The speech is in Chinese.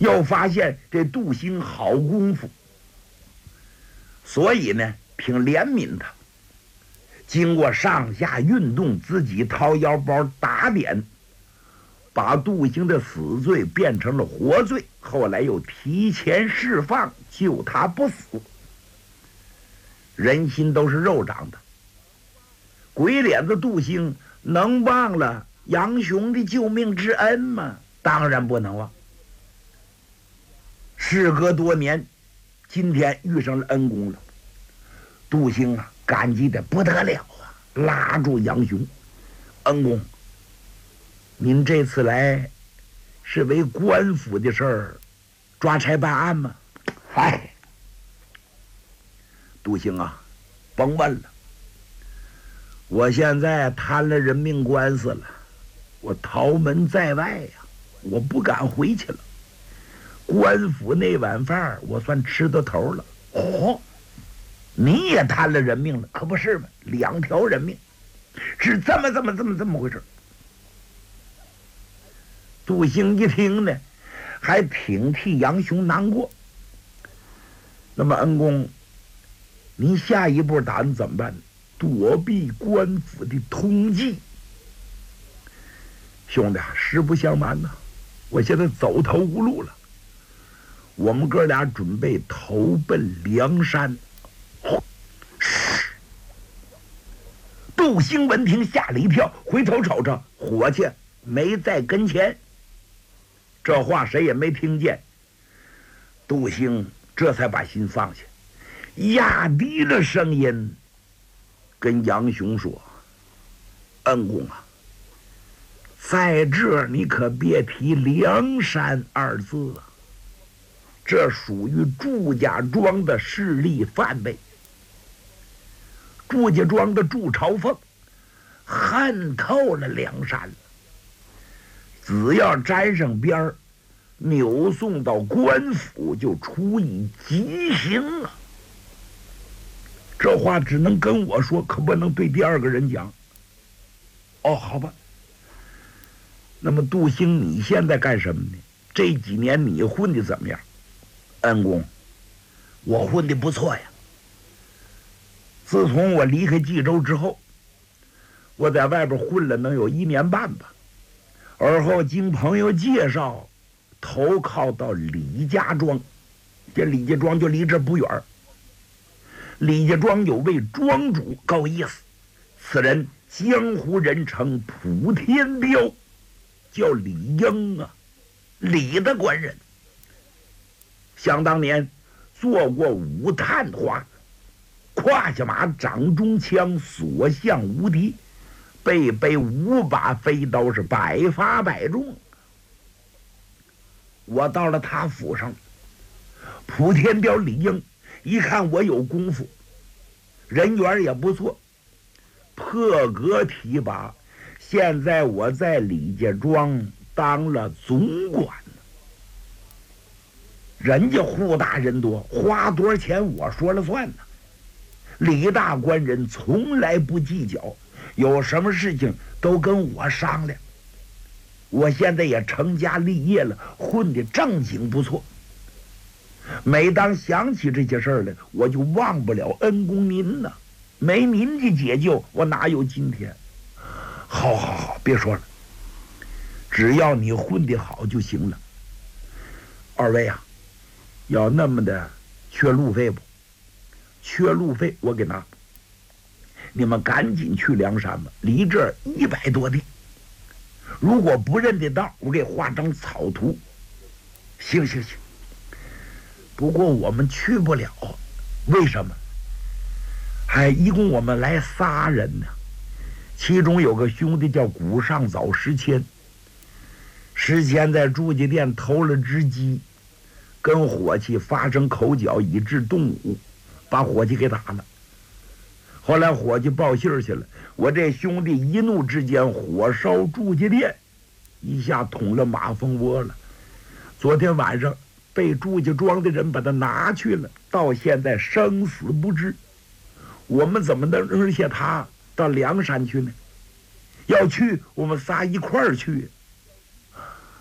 又发现这杜兴好功夫，所以呢，凭怜悯他，经过上下运动，自己掏腰包打点，把杜兴的死罪变成了活罪，后来又提前释放，救他不死。人心都是肉长的，鬼脸子杜兴能忘了杨雄的救命之恩吗？当然不能忘。事隔多年，今天遇上了恩公了，杜兴啊，感激的不得了啊，拉住杨雄：“恩公，您这次来是为官府的事儿抓差办案吗？”嗨，杜兴啊，甭问了，我现在摊了人命官司了，我逃门在外呀，我不敢回去了。官府那碗饭我算吃到头了。哦，你也摊了人命了，可不是吗？2条人命，是这么回事。杜兴一听呢，还挺替杨雄难过。那么恩公，您下一步打算怎么办？躲避官府的通缉。兄弟，实不相瞒呐，我现在走投无路了。我们哥俩准备投奔梁山。杜兴闻听吓了一跳，回头瞅瞅，伙计没在跟前。这话谁也没听见。杜兴这才把心放下，压低了声音跟杨雄说：“恩公啊，在这你可别提梁山2字啊，这属于祝家庄的势力范围。祝家庄的祝朝凤恨透了梁山了，只要沾上边儿，扭送到官府就处以极刑啊！这话只能跟我说，可不能对第2个人讲。”哦，好吧。那么杜兴，你现在干什么呢？这几年你混的怎么样？恩公，我混的不错呀。自从我离开冀州之后，我在外边混了能有1年半吧。而后经朋友介绍，投靠到李家庄。这李家庄就离这不远。李家庄有位庄主够意思，此人江湖人称普天彪，叫李英啊，李的官人。想当年做过武探花，胯下马，掌中枪，所向无敌，背5把飞刀，是百发百中。我到了他府上，普天彪李英一看我有功夫，人缘也不错，破格提拔。现在我在李家庄当了总管，人家户大人多，花多少钱我说了算呢。李大官人从来不计较，有什么事情都跟我商量。我现在也成家立业了，混得正经不错。每当想起这些事儿来，我就忘不了恩公您呐。没您的解救，我哪有今天？好，别说了，只要你混得好就行了。2位啊，要那么的缺路费不？缺路费我给拿。你们赶紧去梁山吧，离这儿100多地。如果不认得道，我给画张草图。行。不过我们去不了，为什么？一共我们来3人呢，其中有个兄弟叫古上早石谦。石谦在祝家店偷了只鸡，跟伙计发生口角，以致动武，把伙计给打了。后来伙计报信去了，我这兄弟一怒之间火烧祝家店，一下捅了马蜂窝了。昨天晚上被祝家庄的人把他拿去了，到现在生死不知。我们怎么能扔下他到梁山去呢？要去我们仨一块儿去。